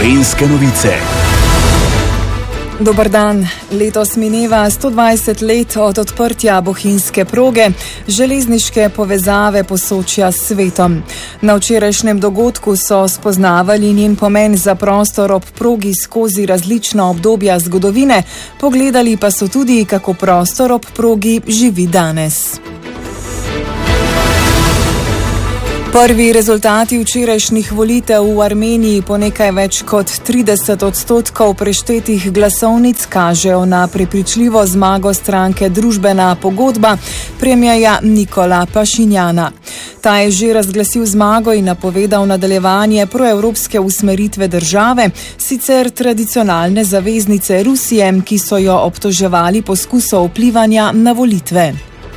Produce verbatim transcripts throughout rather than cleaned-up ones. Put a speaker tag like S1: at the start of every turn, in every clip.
S1: Gorenjske novice.
S2: Dober dan. Letos mineva sto dvajset let od odprtja bohinjske proge, železniške povezave Posočja s svetom. Na včerajšnjem dogodku so spoznavali njen pomen za prostor ob progi skozi različna obdobja zgodovine, pogledali pa so tudi, kako prostor ob progi živi danes. Prvi rezultati včerajšnjih volitev v Armeniji po nekaj več kot trideset odstotkov preštetih glasovnic kažejo na prepričljivo zmago stranke Družbena pogodba premierja Nikola Pašinjana. Ta je že razglasil zmago in napovedal nadaljevanje proevropske usmeritve države, sicer tradicionalne zaveznice Rusije, ki so jo obtoževali poskusov vplivanja na volitve.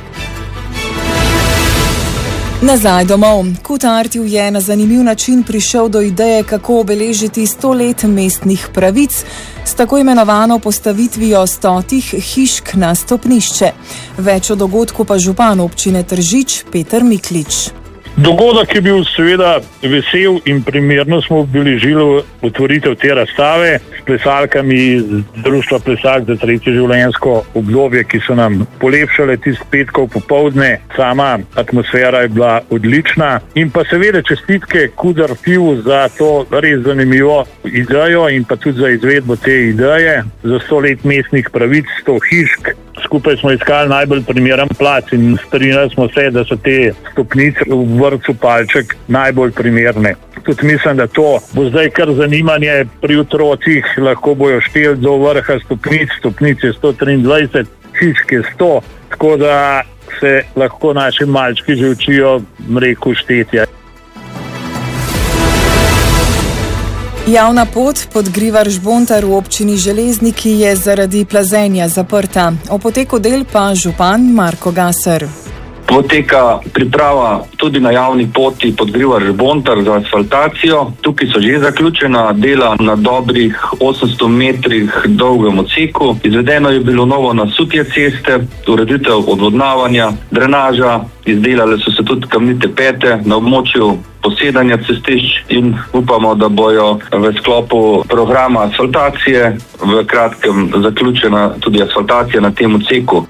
S2: Nazaj domov. Kutartju je na zanimiv način prišel do ideje, kako obeležiti sto let mestnih pravic s tako imenovano postavitvijo stotih hišk na stopnišče. Več o dogodku pa župan občine Tržič Peter Miklič.
S3: Dogodek je bil seveda vesel in primerno smo obeležili otvoritev te razstave s plesalkami iz Društva plesalk za tretje življenjsko obdobje, ki so nam polepšale tist petkov popoldne. Sama atmosfera je bila odlična in pa seveda čestitke Kutartju za to res zanimivo idejo in pa tudi za izvedbo te ideje za sto let mestnih pravic, sto hišk. Skupaj smo iskali najbolj primeren plac in strinjali smo se, da so te stopnice v vrtcu Palček najbolj primerne. Tudi mislim, da to bo zdaj kar zanimanje pri otrocih, lahko bojo šteli do vrha stopnic, stopnic je sto triindvajset, hišk je sto, tako da se lahko naši malčki že učijo reku štetja.
S2: Javna pot Podgrivar-Žbontar v občini Železniki je zaradi plazenja zaprta. O poteku del pa župan Marko Gasar.
S4: Poteka priprava tudi na javni poti Podgrivar-Žbontar za asfaltacijo. Tukaj so že zaključena dela na dobrih osemsto metrih dolgem odseku. Izvedeno je bilo novo nasutje ceste, ureditev odvodnavanja, drenaža, izdelale so se tudi kamnite pete na območju posedanja cestišč in upamo, da bojo v sklopu programa asfaltacije v kratkem zaključena tudi asfaltacija na tem odseku.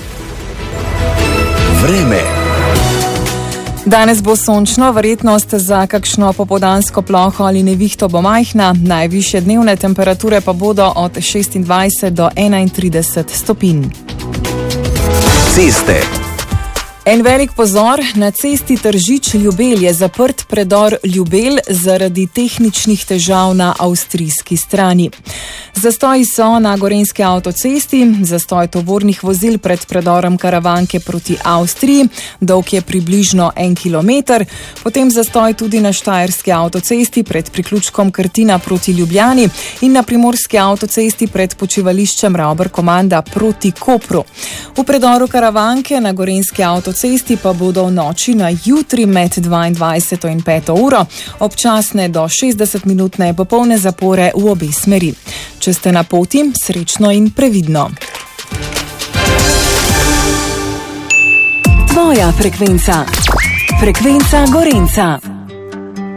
S1: Vreme.
S2: Danes bo sončno, verjetnost za kakšno popoldansko ploho ali nevihto bo majhna, najvišje dnevne temperature pa bodo od šestindvajset do enaintrideset stopinj.
S1: Ceste.
S2: En velik pozor, na cesti Tržič-Ljubelj je zaprt predor Ljubelj zaradi tehničnih težav na avstrijski strani. Zastoji so na gorenjski avtocesti, zastoj tovornih vozil pred predorom Karavanke proti Avstriji, dolg je približno en kilometer, potem zastoj tudi na štajerski avtocesti pred priključkom Krtina proti Ljubljani in na primorski avtocesti pred počivališčem Ravber-Komanda proti Kopru. V predoru Karavanke na gorenjski avtocesti cesti pa bodo v noči na jutri med dvaindvajseto in peto uro občasne do šestdesetminutne popolne zapore v obe smeri. Če ste na poti, srečno in previdno. Tvoja frekvenca. Frekvenca Gorenjca.